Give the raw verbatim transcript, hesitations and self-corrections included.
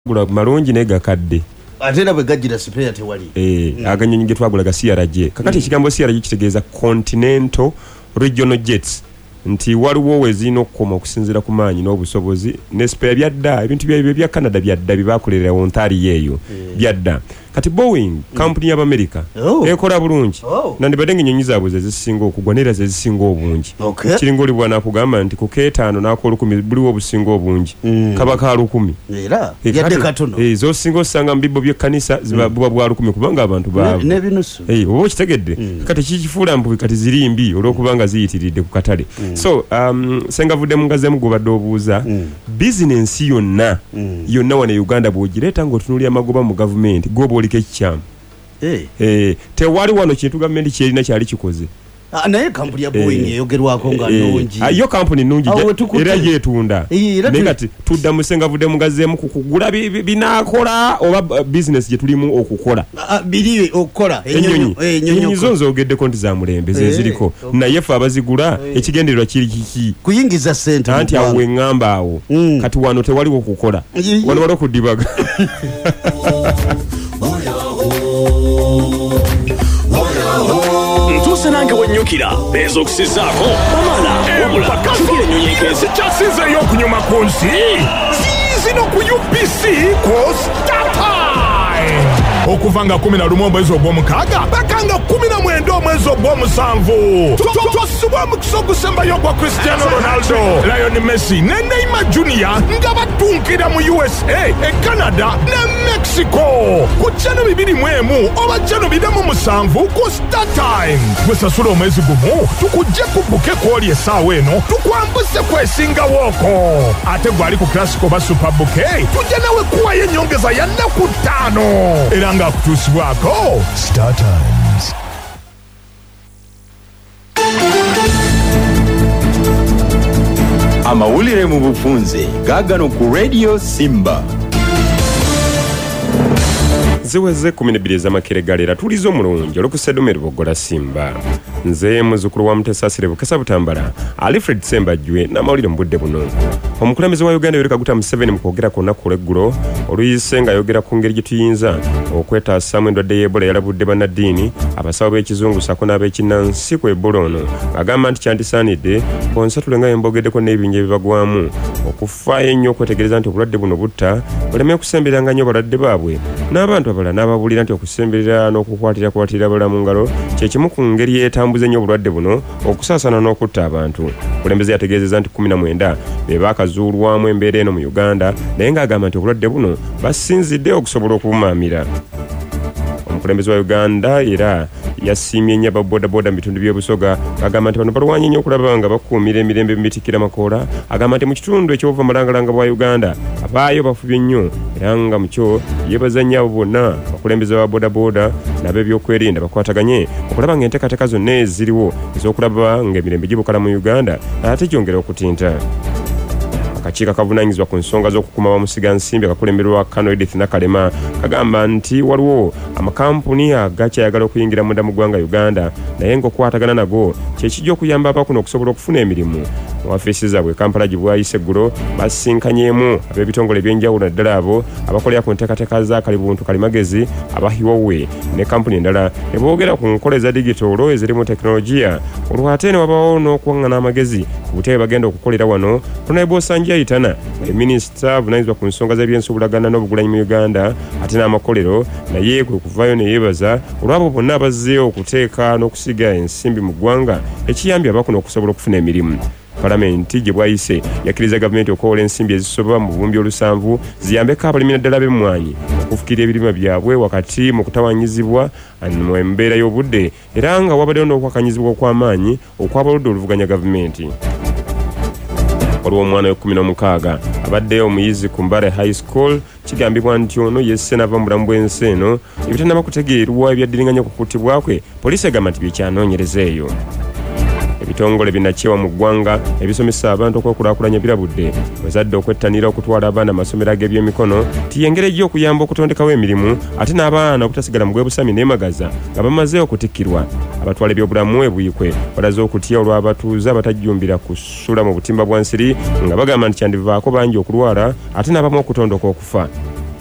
gula malungi ne gakadde atera bwe gajira spare tewali eh mm. aganyonyi ge twagula ga C R J kakati ekigambo mm. C R J kitegeeza Continental Regional Jets nti waliwo wezino okukoma okusinzira ku maanyi n'obusobozi ne spare byadda ebintu bya bya Canada byadda bibakolera Ontario eyo mm. byadda kati Boeing company mm. y'Amerika oh. ekola bulungi oh. na ndibadde nyonyi zaabwe zisinga okugwa nera zisinga obungi okay. kiringoli bwana kugamba nti ku keetaano n'akola lukumi buli obusinga obungi mm. kabaka lukumi era yadde katono eh zo singo sanga mbibbo bye kanisa ziba mm. bwa lukumi kubanga abantu ba ne binusu eh obo kitegedde mm. kati kikifuula mbu kati zirimbi olwokubanga ziyitiridde ku katale mm. so um senga vudde mungaze mugobadde obuuza mm. business yonna mm. yonna wane Uganda bwogireta ngo tunuli amagoba mu government gobo like kyam eh eh te wali wano kintu government kyerina kyali kikoze ah naye company ya Boeing eh, yogerwako nga eh, nungi ayo company nungi era yetunda negati tudda musenga vudde mugaze mu kukugula binakola oba business je tulimu okukola ah biri okukola enyonyo enyonyo zonzo ogedde konti za mulembe ze ziriko na yefa abazigula ekigendererwa kiri kiki kuyingiza center anti awe ngamba awo mm. kati wano te wali okukola wano wali okudibaga Nange wenyukira bezo kusizako amala obula chukire nyonyekeze chasize yo kunyuma kunsi zino ku U P C ko startime okuvanga kumi na lumu mwezi ogw'omukaaga bakanga kumi na mwenda mwezi ogw'omusanvu twasubwa mu kisogo semba yo gwa Cristiano Ronaldo Lionel Messi ne Neymar Junior nga batunkira mu U S A e Canada ne Mexico ku chano bibiri mwemu oba chano bidamu musanvu ku StarTime gwesasula omwezi gumu tukujje kubuke kwoli esawa eno tukwambuse kwesinga woko ate gwali ku Classico ba Super Bouquet tujja nawe kuwa yenyongeza ya naku tano era nga kutusibwako StarTimes. Amawulire mu bufunze gagano ku Radio Simba. ziweze kumi na bbiri ez'amakeregalera tulizo omulungi olw'okusedumira bogola Simba nze muzukulu wa Mutesasire Bukasa Butambala Alfred Sembajwe n'amawulire mu budde buno omukulembeze wa Uganda Yoweri Kaguta Museveni mu kwogera ku lunaku lw'eggulo oluyise ng'ayogera ku ngeri gye tuyinza okwetaasamu endwadde y'Ebola yalabudde bannaddiini abasawo b'ekizungu sako n'ab'ekinnansi ku Ebola ono agamba nti kyandisaanidde bonsatule nga yembogeddeko n'ebinja ebibagwamu okufaayo ennyo okwetegereza nti obulwadde buno butta buleme kusemberanga nnyo balwadde baabwe n'abantu abalala n'ababulira nti okusemberera n'okukwatira kwatira abala mu ngalo kye kimu ku ngeri yeetambuza ennyo obulwadde buno okusaasana n'okutta abantu okulembeze yategeezeza nti kumi na mwenda be baakazuulwamu embeera eno mu Uganda naye ng'agamba nti obulwadde buno basinzidde okusobola okubumaamira omukulembeze wa Uganda era yasiimye nnyo ababodaboda mu bitundu by'obusoga agamba nti bano balwanye nnyo okulaba nga bakuumira emirembe mu mitikira makoola agamba nti mu kitundu eky'obuva malangalanga bwa Uganda abaayo bafubye nnyo era nga mu kyo yeebaza nnyo abo bonna abakulembeze ba bodaboda n'ab'ebyokwerinda bakwataganye okulaba ng'enteekateeka zonna eziriwo ez'okulaba ng'emirembe gibukala mu Uganda ate gyongera okutinta akakiiko akavunaanyizibwa ku nsonga z'okukuma bamusiga nsimbi akakulemberwa Kano Edith Nakalema kagamba nti waliwo amakampuni agakyayagala okuyingira munda mu ggwanga Uganda naye ng'okwatagana nago kyekijja okuyamba abakuno okusobola okufuna emirimu mu ofiisi zaabwe Kampala gye bwayise eggulo basinkanyeemu ab'ebitongole ebyenjawulo naddala abo abakolera ku nteekateeka za kalibuntu kalimagezi aba Huawei ne kampuni endala ne boogera ku nkola eza digitolo ezirimu tekinologiya olwate ne wabawo n'okuwaŋŋana amagezi ku butebe bagenda okukolera wano Tonaibosanji Aitana minisita avunaanyizibwa ku nsonga z'ebyensuubulagana n'obugulanyi mu Uganda ate n'amakolero naye kwe kuvaayo ne yeebaza olw'abo bonna abazzeeyo okuteeka n'okusiga ensimbi mu ggwanga ekiyambye abakuno okusobola okufuna emirimu Palamenti gye bwayise yakkiriza gavumenti okuwola ensimbi ezisoba mu bumbi olusanvu ziyambeko abalimi naddala b'emmwanyi okufukirira ebirime byabwe wakati mu kutawanyizibwa mu mbeera y'obudde era nga wabaddewo n'okwakanyizibwa okw'amaanyi okwabaludde oluvuganya gavumenti waliwo omwana w'ekkumi n'omukaaga abadde omuyizi ku Mbale High School kigambibwa nti ono yesse n'ava mu bulamu bw'ensi eno ebitannaba kutegeerwa ebyaddiringanya okukuttibwa kwe poliisi egamba nti byekyanoonyereza eyo ebitongole binakyewa mu ggwanga ebisomesa abantu okwekulaakulanya birabudde bazadde okwettanira okutwala abaana amasomero ag'ebyemikono tiyengere ejja okuyamba okutondekawo emirimu ate n'abaana okutasigala mu bwebusami n'emagaza nga bamaze okutikkirwa abatwala ebyobulamu ebuyikwe balaze okutya olw'abatuuze abatajjumbira kusula mu butimba bwa nsiri nga bagamba nti kyandivaako bangi okulwala ate n'abamu okutondoka okufa